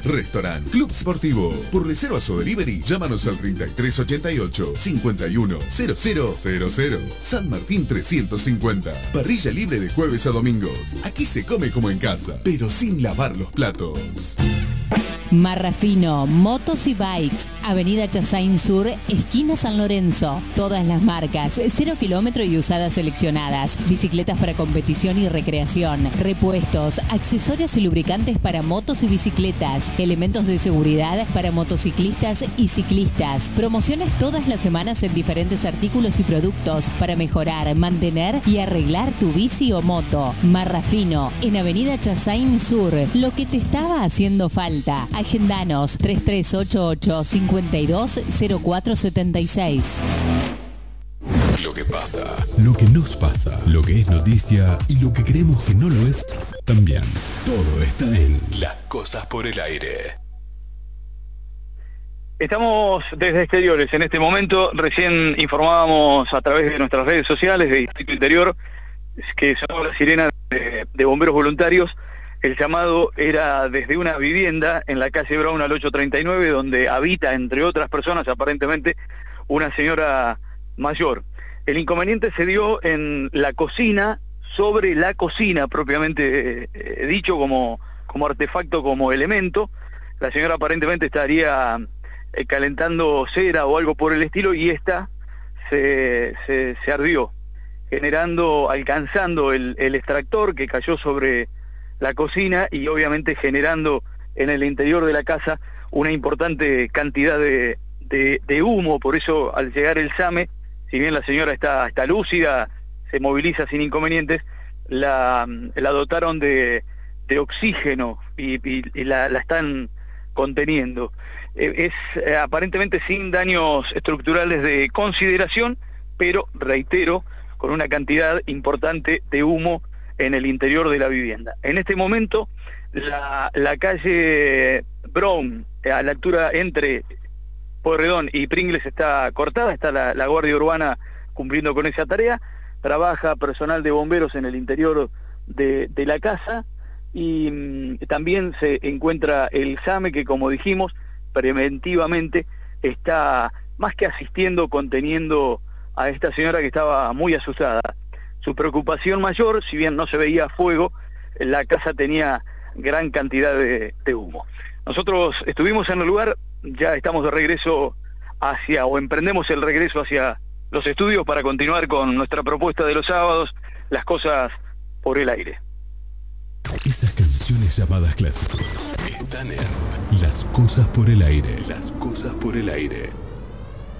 restaurante, club sportivo. Por reservas o delivery, llámanos al 3388 510000. San Martín 350. Parrilla libre de jueves a domingos. Aquí se come como en casa, pero sin lavar los platos. Marrafino, motos y bikes, Avenida Chassain Sur, esquina San Lorenzo. Todas las marcas, 0 kilómetro y usadas seleccionadas. Bicicletas para competición y recreación. Repuestos, accesorios y lubricantes para motos y bicicletas. Elementos de seguridad para motociclistas y ciclistas. Promociones todas las semanas en diferentes artículos y productos para mejorar, mantener y arreglar tu bici o moto. Marrafino, en Avenida Chassain Sur. Lo que te estaba haciendo falta. Agendanos 3388 520476. Lo que pasa, lo que nos pasa, lo que es noticia y lo que creemos que no lo es también. Todo está en Las Cosas por el Aire. Estamos desde exteriores en este momento. Recién informábamos a través de nuestras redes sociales de Distrito Interior que sonó la sirena de bomberos voluntarios. El llamado era desde una vivienda en la calle Brown al 839, donde habita, entre otras personas, aparentemente, una señora mayor. El inconveniente se dio en la cocina, sobre la cocina propiamente dicho, como artefacto, como elemento. La señora aparentemente estaría calentando cera o algo por el estilo, y esta se ardió, alcanzando el extractor que cayó sobre la cocina y obviamente generando en el interior de la casa una importante cantidad de humo. Por eso, al llegar el SAME, si bien la señora está lúcida, se moviliza sin inconvenientes, la dotaron de oxígeno y la están conteniendo. Es aparentemente sin daños estructurales de consideración, pero reitero, con una cantidad importante de humo en el interior de la vivienda. En este momento, la calle Brown, a la altura entre Pueyrredón y Pringles, está cortada, está la Guardia Urbana cumpliendo con esa tarea, trabaja personal de bomberos en el interior de la casa, y también se encuentra el SAME, que, como dijimos, preventivamente está más que asistiendo, conteniendo a esta señora que estaba muy asustada. Su preocupación mayor, si bien no se veía fuego, la casa tenía gran cantidad de humo. Nosotros estuvimos en el lugar, ya estamos de regreso emprendemos el regreso hacia los estudios para continuar con nuestra propuesta de los sábados, Las Cosas por el Aire. Esas canciones llamadas clásicos están en Las Cosas por el Aire. Las Cosas por el Aire.